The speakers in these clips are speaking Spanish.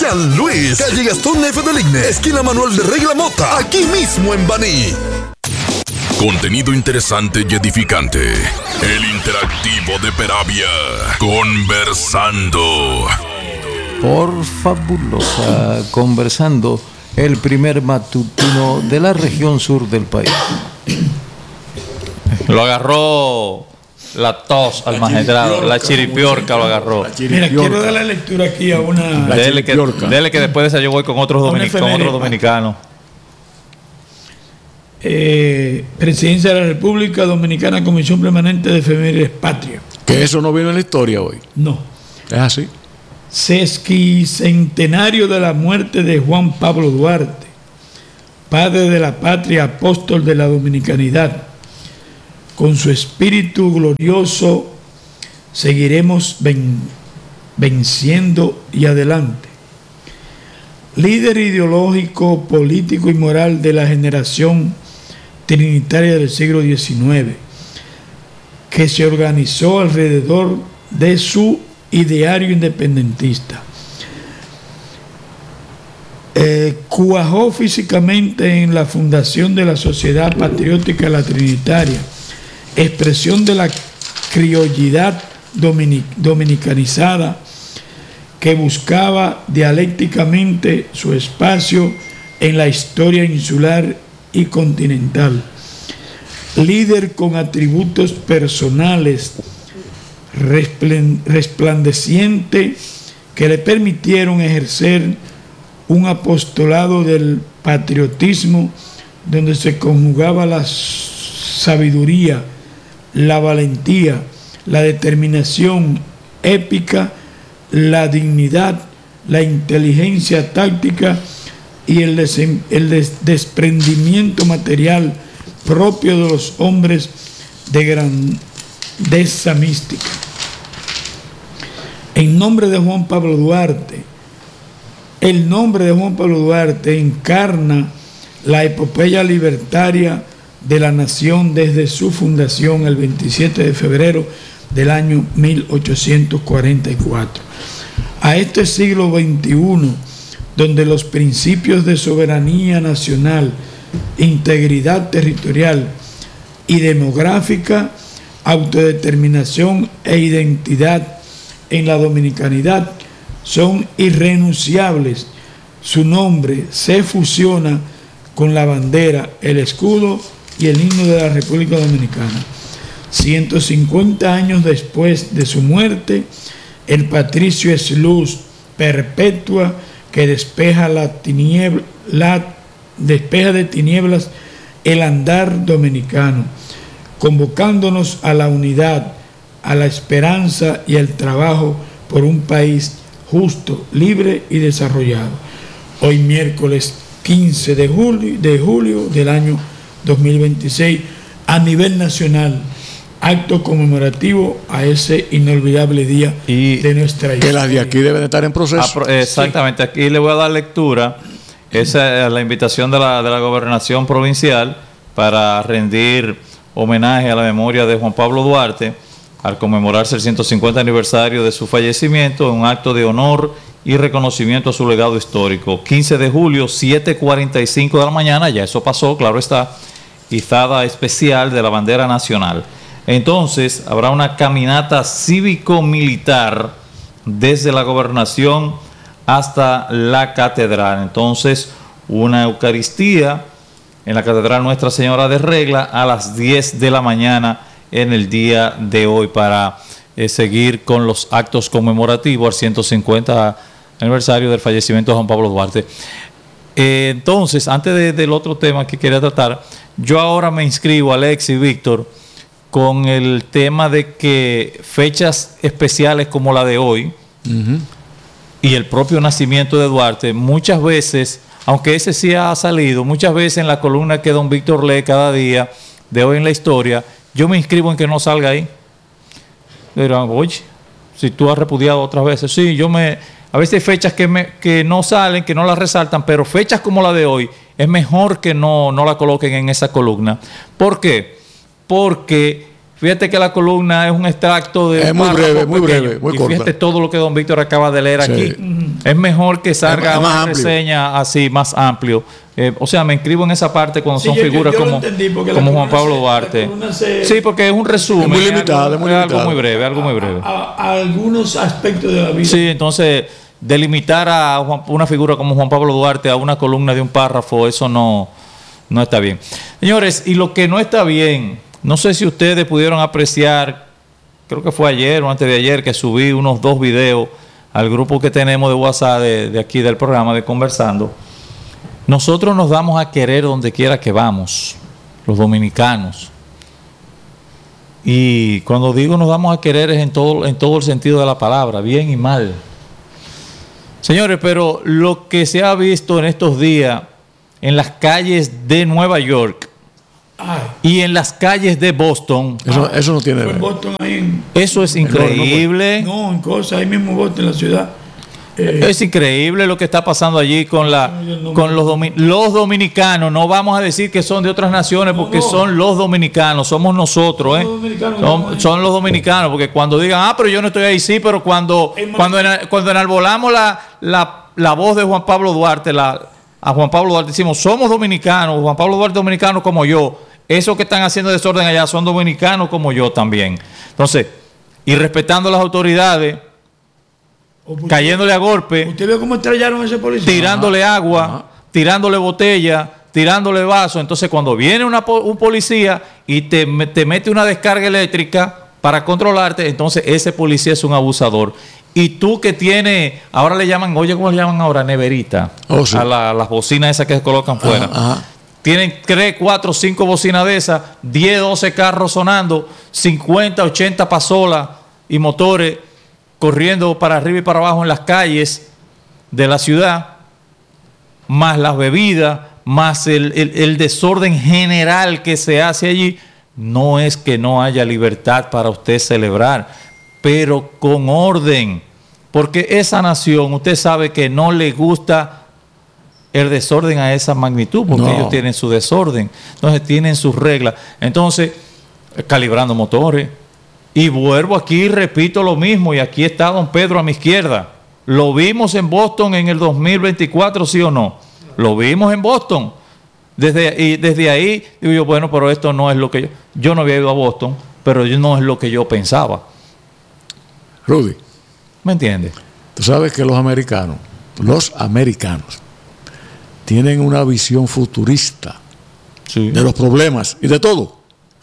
San Luis, calle Gastón F. del Igne, esquina Manuel de Regla Mota, aquí mismo en Baní. Contenido interesante y edificante. El interactivo de Peravia. Conversando. Por Fabulosa Conversando, el primer matutino de la región sur del país. Lo agarró la tos al magistrado, la chiripiorca lo agarró. Mira, quiero darle lectura aquí a una... Dele que después de esa yo voy con otros dominicanos. Presidencia de la República Dominicana, Comisión Permanente de Efemérides Patria. Que eso no vino en la historia hoy. No. Es así. Sesquicentenario de la muerte de Juan Pablo Duarte, padre de la patria, apóstol de la dominicanidad. Con su espíritu glorioso seguiremos venciendo y adelante. Líder ideológico, político y moral de la generación trinitaria del siglo XIX, que se organizó alrededor de su ideario independentista. Cuajó físicamente en la fundación de la Sociedad Patriótica La Trinitaria, expresión de la criollidad dominicanizada que buscaba dialécticamente su espacio en la historia insular y continental. Líder con atributos personales resplandeciente que le permitieron ejercer un apostolado del patriotismo donde se conjugaba la sabiduría, la valentía, la determinación épica, la dignidad, la inteligencia táctica y el desprendimiento material propio de los hombres de grandeza mística. En nombre de Juan Pablo Duarte, el nombre de Juan Pablo Duarte encarna la epopeya libertaria de la nación desde su fundación el 27 de febrero del año 1844. A este siglo XXI, donde los principios de soberanía nacional, integridad territorial y demográfica, autodeterminación e identidad en la dominicanidad son irrenunciables, su nombre se fusiona con la bandera, el escudo y el himno de la República Dominicana. 150 años después de su muerte, el patricio es luz perpetua que despeja de tinieblas el andar dominicano, convocándonos a la unidad, a la esperanza y al trabajo por un país justo, libre y desarrollado. Hoy miércoles 15 de julio del año 2026, a nivel nacional, acto conmemorativo a ese inolvidable día de nuestra historia. Que las de aquí deben estar en proceso. Exactamente, sí. Aquí le voy a dar lectura. Esa es la invitación de la gobernación provincial para rendir homenaje a la memoria de Juan Pablo Duarte al conmemorarse el 150 aniversario de su fallecimiento, en un acto de honor y reconocimiento a su legado histórico. 15 de julio, 7:45 de la mañana, ya eso pasó, claro está, izada especial de la bandera nacional. Entonces, habrá una caminata cívico-militar desde la gobernación hasta la catedral. Entonces, una Eucaristía en la Catedral Nuestra Señora de Regla a las 10 de la mañana en el día de hoy para seguir con los actos conmemorativos al 150 aniversario del fallecimiento de Juan Pablo Duarte. Entonces, antes del otro tema que quería tratar, yo ahora me inscribo, Alex y Víctor, con el tema de que fechas especiales como la de hoy y el propio nacimiento de Duarte, muchas veces, aunque ese sí ha salido, muchas veces en la columna que don Víctor lee cada día de hoy en la historia, yo me inscribo en que no salga ahí. Dirán, oye, si tú has repudiado otras veces, sí, a veces hay fechas que no salen, que no las resaltan, pero fechas como la de hoy, es mejor que no la coloquen en esa columna. ¿Por qué? Porque Fíjate que la columna es un extracto de... Es muy breve, muy breve, muy corta. Fíjate todo lo que don Víctor acaba de leer aquí. Es mejor que salga una reseña así, más amplio. O sea, me inscribo en esa parte cuando son figuras como Juan Pablo Duarte. Sí, porque es un resumen. Es muy limitado, es algo muy breve, algo muy breve. A algunos aspectos de la vida. Sí, entonces, delimitar a una figura como Juan Pablo Duarte a una columna de un párrafo, eso no está bien. Señores, y lo que no está bien, no sé si ustedes pudieron apreciar, creo que fue ayer o antes de ayer que subí unos 2 videos al grupo que tenemos de WhatsApp de aquí del programa de Conversando. Nosotros nos damos a querer donde quiera que vamos, los dominicanos. Y cuando digo nos damos a querer es en todo el sentido de la palabra, bien y mal. Señores, pero lo que se ha visto en estos días en las calles de Nueva York y en las calles de Boston, eso no tiene ver. Eso es increíble. No, en cosas, ahí mismo Boston, en la ciudad. Es increíble lo que está pasando allí con los dominicanos. No vamos a decir que son de otras naciones porque son los dominicanos, somos nosotros, son los dominicanos, porque cuando digan, pero yo no estoy ahí, sí, pero cuando enarbolamos la voz de Juan Pablo Duarte, a Juan Pablo Duarte decimos, somos dominicanos, Juan Pablo Duarte dominicano como yo, esos que están haciendo desorden allá son dominicanos como yo también. Entonces, y respetando las autoridades, cayéndole a golpe. ¿Usted vio cómo estrellaron a ese policía? Tirándole agua, tirándole botella, tirándole vaso. Entonces, cuando viene un policía y te mete una descarga eléctrica para controlarte, entonces ese policía es un abusador. Y tú que tienes, ahora le llaman, oye, ¿cómo le llaman ahora? Neverita. Sí. A las bocinas esas que se colocan fuera. Tienen 3, 4, 5 bocinas de esas, 10, 12 carros sonando, 50, 80 pasolas y motores corriendo para arriba y para abajo en las calles de la ciudad, más las bebidas, más el desorden general que se hace allí. No es que no haya libertad para usted celebrar, pero con orden, porque esa nación, usted sabe que no le gusta el desorden a esa magnitud, porque ellos tienen su desorden, entonces tienen sus reglas. Entonces, calibrando motores. Y vuelvo aquí y repito lo mismo, y aquí está don Pedro a mi izquierda. ¿Lo vimos en Boston en el 2024, sí o no? Lo vimos en Boston. Desde ahí digo yo, bueno, pero esto no es lo que yo no había ido a Boston, pero no es lo que yo pensaba. Rudy, ¿me entiendes? Tú sabes que los americanos tienen una visión futurista de los problemas y de todo.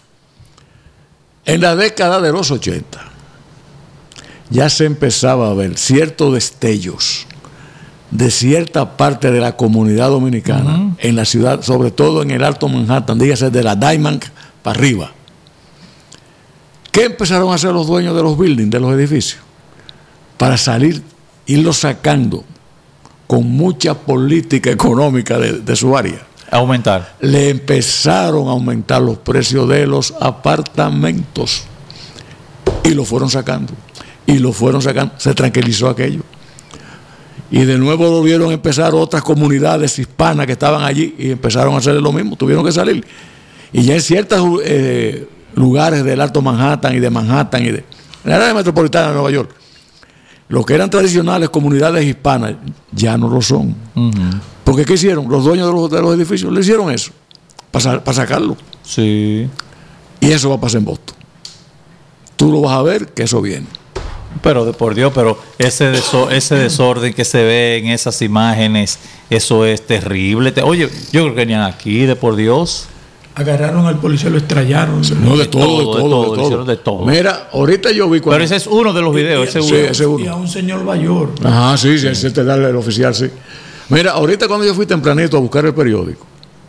En la década de los 80 ya se empezaba a ver ciertos destellos de cierta parte de la comunidad dominicana en la ciudad, sobre todo en el Alto Manhattan, dígase de la Diamond para arriba. ¿Qué empezaron a hacer los dueños de los buildings, de los edificios? Para irlos sacando con mucha política económica de su área. Aumentar. Le empezaron a aumentar los precios de los apartamentos y lo fueron sacando. Se tranquilizó aquello. Y de nuevo volvieron a empezar otras comunidades hispanas que estaban allí y empezaron a hacer lo mismo. Tuvieron que salir. Y ya en ciertos lugares del Alto Manhattan y de Manhattan y de la área metropolitana de Nueva York, lo que eran tradicionales comunidades hispanas ya no lo son. Porque ¿qué hicieron? Los dueños de los edificios le hicieron eso para sacarlo. Sí. Y eso va a pasar en Boston. Tú lo vas a ver que eso viene. Pero por Dios, pero ese desorden que se ve en esas imágenes, eso es terrible. Oye, yo creo que ni aquí, de por Dios. Agarraron al policía, lo estrellaron. No, de todo. Mira, ahorita yo vi cuando... Pero ese es uno de los videos, ese uno. Y a un señor mayor. Ajá, sí, ese te da el oficial, sí. Mira, ahorita cuando yo fui tempranito a buscar el periódico,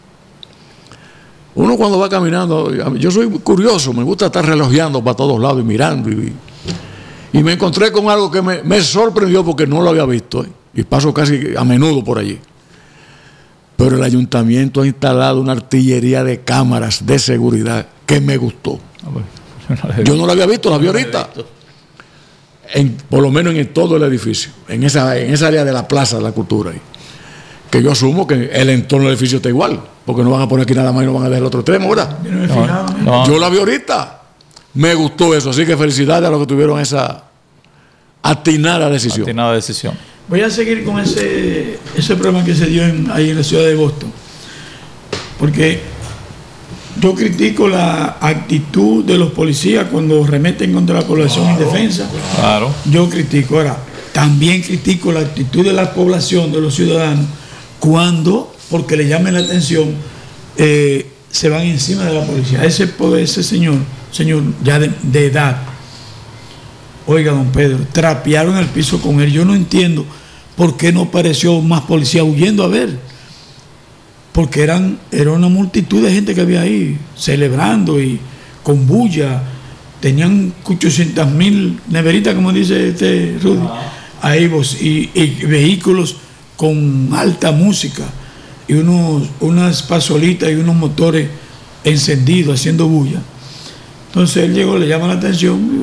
uno cuando va caminando, yo soy curioso, me gusta estar relojeando para todos lados y mirando. Y me encontré con algo que me sorprendió porque no lo había visto. Y paso casi a menudo por allí. Pero el ayuntamiento ha instalado una artillería de cámaras de seguridad que me gustó. Yo no la había visto, la vi ahorita. Por lo menos en todo el edificio, en esa área de la Plaza de la Cultura. Que yo asumo que el entorno del edificio está igual, porque no van a poner aquí nada más y no van a dejar el otro extremo, ¿verdad? No. Yo la vi ahorita. Me gustó eso, así que felicidades a los que tuvieron esa atinada decisión. Atinada decisión. Voy a seguir con ese problema que se dio ahí en la ciudad de Boston, porque yo critico la actitud de los policías cuando remeten contra la población indefensa. Claro. Yo critico. Ahora, también critico la actitud de la población, de los ciudadanos, cuando, porque le llamen la atención, se van encima de la policía. Ese señor ya de edad, oiga, don Pedro, trapearon el piso con él. Yo no entiendo por qué no apareció más policía huyendo a ver. Porque era una multitud de gente que había ahí, celebrando y con bulla. Tenían 800,000 neveritas, como dice Rudy, ahí y vehículos con alta música y unas pasolitas y unos motores encendidos haciendo bulla. Entonces él llegó, le llama la atención.